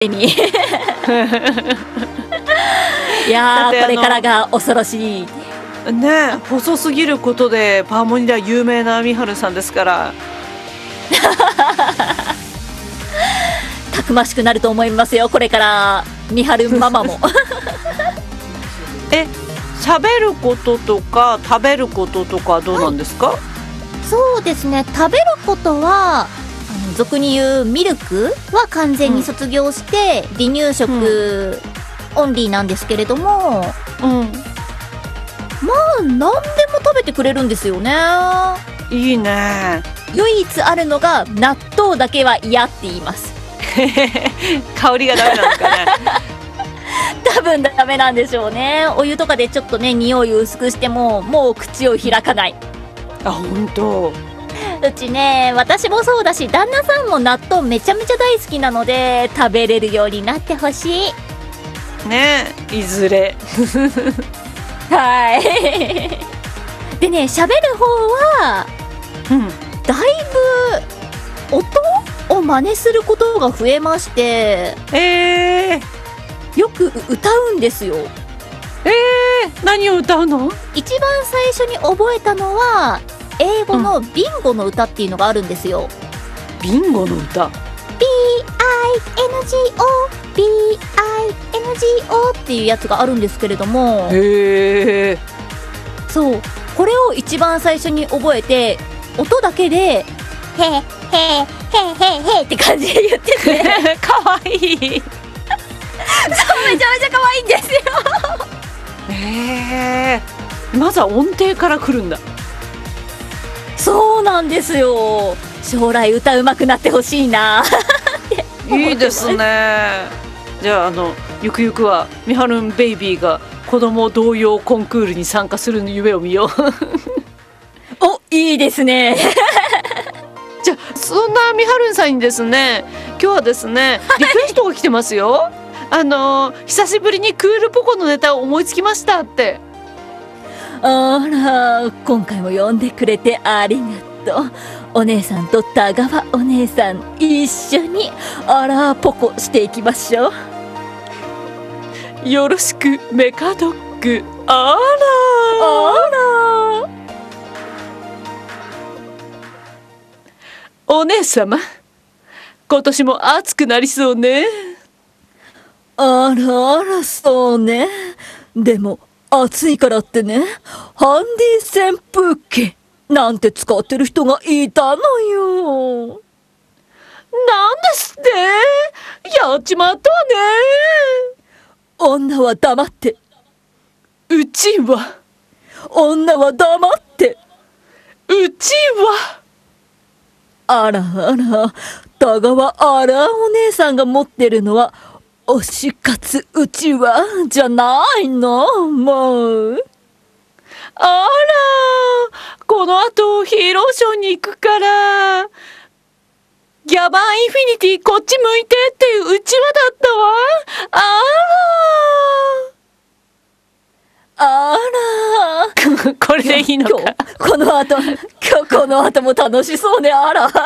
にいやーこれからが恐ろしいね。細すぎることでパーモニでは有名なみはるさんですからたくましくなると思いますよこれからみはるママも喋ることとか食べることとかどうなんですか？ そうですね、食べることは俗に言うミルクは完全に卒業して、離乳食オンリーなんですけれども、まあ何でも食べてくれるんですよね。 いいね。 唯一あるのが納豆だけは嫌って言います香りがダメなんですかね多分ダメなんでしょうね。お湯とかでちょっとね匂いを薄くしてももう口を開かない。 あ、本当。 うちね、私もそうだし旦那さんも納豆めちゃめちゃ大好きなので食べれるようになってほしいね。いずれはいでね、喋る方はだいぶ音を真似することが増えまして、よく歌うんですよ。 何を歌うの？ 一番最初に覚えたのは英語のビンゴの歌っていうのがあるんですよ。 ビンゴの歌。 BINGO っていうやつがあるんですけれども、そう、これを一番最初に覚えて音だけでへーへーへーへーへーって感じで言っててかわいいそう、めちゃめちゃ可愛いんですよ。まずは音程から来るんだ。 そうなんですよ。将来歌うまくなってほしいないいですね。じゃあゆくゆくはみはるんベイビーが子供童謡コンクールに参加する夢を見ようお、いいですねじゃあそんなみはるんさんにですね、今日はですねリクエストが来てますよ久しぶりにクールポコのネタを思いつきましたって。 あら、今回も呼んでくれてありがとう。お姉さんと田川お姉さん一緒にあらポコしていきましょう。よろしくメカドッグ。あらお姉様、今年も暑くなりそうね。 あらあら、そうね。でも暑いからってね、ハンディ扇風機なんて使ってる人がいたのよ。 なんですって？やっちまったわね。 女は黙って。 うちは。 女は黙って。 うちは。 あらあら、田川あらお姉さんが持ってるのは推し活うちわじゃないの？もうあら、この後ヒーローショーに行くからギャバンインフィニティこっち向いてっていううちわだったわ。 あらこれでいいのか。 この後も楽しそうね。あらあら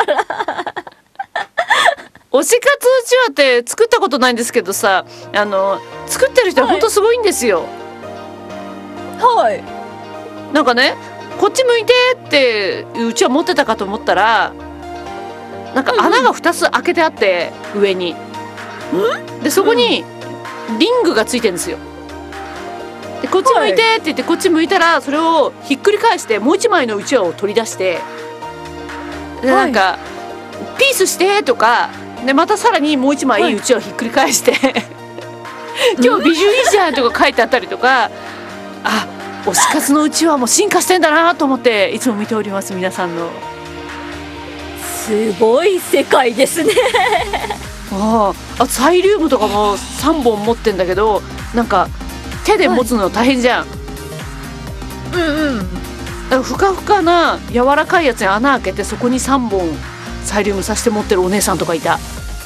推し活うちわって作ったことないんですけどさ、作ってる人は本当すごいんですよ。 はい。 なんかね、こっち向いてってうちわ持ってたかと思ったら、なんか穴が2つ開けてあって上に、でそこにリングがついてるんですよ。でこっち向いてって言ってこっち向いたらそれをひっくり返してもう一枚のうちわを取り出して、でなんかピースしてとかでまたさらにもう一枚うちわをひっくり返して今日美女いいじゃんとか書いてあったりとか、あ、推し活のうちわも進化してんだなと思っていつも見ております。皆さんのすごい世界ですねあサイリウムとかも3本持ってんだけど、なんか手で持つの大変じゃん。だからふかふかな柔らかいやつに穴開けてそこに3本サイリウムさして持ってるお姉さんとかいた。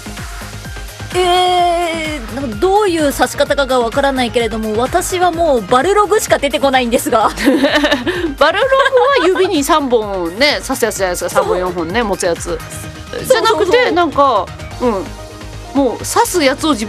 なんかどういう刺し方かがわからないけれども、私はもうバルログしか出てこないんですがバルログは指に3本ね刺すやつじゃないですか。3本4本ね持つやつじゃなくて、なんかももう刺すやつを自